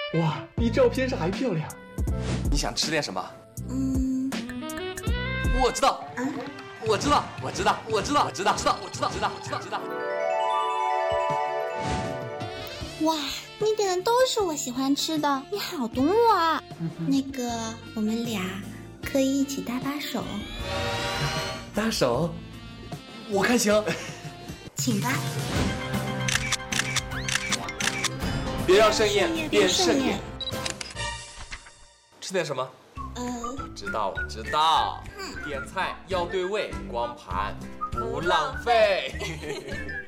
哇，比照片上还漂亮。 你想吃点什么？我知道。我知道。 哇，你点的都是我喜欢吃的，你好懂我啊。那个，我们俩可以一起搭把手。 搭手，我看行。 请吧。 别让盛宴变盛宴。吃点什么？我知道。点菜要对味，光盘不浪费。